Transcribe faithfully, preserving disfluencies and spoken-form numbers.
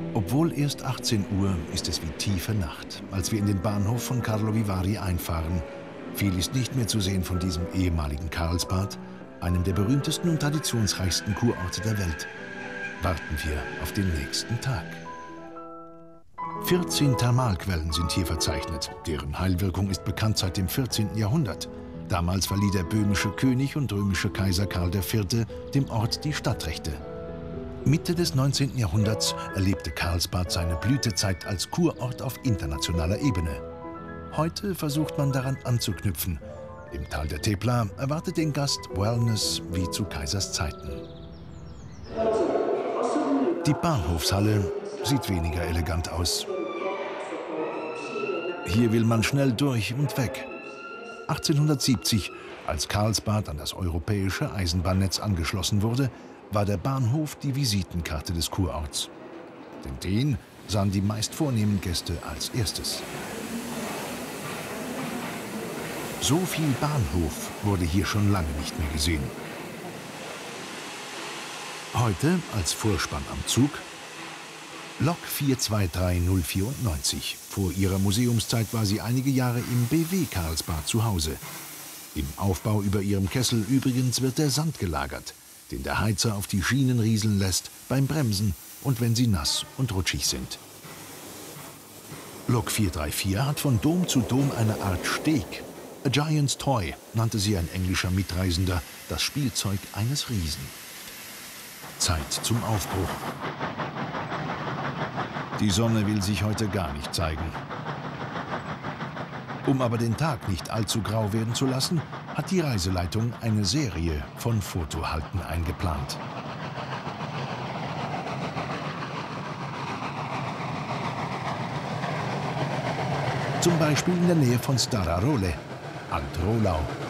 Obwohl erst achtzehn Uhr ist es wie tiefe Nacht, als wir in den Bahnhof von Karlovy Vary einfahren. Viel ist nicht mehr zu sehen von diesem ehemaligen Karlsbad, einem der berühmtesten und traditionsreichsten Kurorte der Welt. Warten wir auf den nächsten Tag. vierzehn Thermalquellen sind hier verzeichnet. Deren Heilwirkung ist bekannt seit dem vierzehnten Jahrhundert. Damals verlieh der böhmische König und römische Kaiser Karl der Vierte dem Ort die Stadtrechte. Mitte des neunzehnten Jahrhunderts erlebte Karlsbad seine Blütezeit als Kurort auf internationaler Ebene. Heute versucht man daran anzuknüpfen. Im Tal der Tepla erwartet den Gast Wellness wie zu Kaisers Zeiten. Die Bahnhofshalle sieht weniger elegant aus. Hier will man schnell durch und weg. achtzehnhundertsiebzig, als Karlsbad an das europäische Eisenbahnnetz angeschlossen wurde, war der Bahnhof die Visitenkarte des Kurorts. Denn den sahen die meist vornehmen Gäste als erstes. So viel Bahnhof wurde hier schon lange nicht mehr gesehen. Heute als Vorspann am Zug Lok vier zwei drei null vierundneunzig. Vor ihrer Museumszeit war sie einige Jahre im B W Karlsbad zu Hause. Im Aufbau über ihrem Kessel übrigens wird der Sand gelagert, den der Heizer auf die Schienen rieseln lässt beim Bremsen und wenn sie nass und rutschig sind. Lok vier drei vier hat von Dom zu Dom eine Art Steg. A Giant's Toy nannte sie ein englischer Mitreisender, das Spielzeug eines Riesen. Zeit zum Aufbruch. Die Sonne will sich heute gar nicht zeigen. Um aber den Tag nicht allzu grau werden zu lassen, hat die Reiseleitung eine Serie von Fotohalten eingeplant. Zum Beispiel in der Nähe von Stara Role, Alt-Rolau.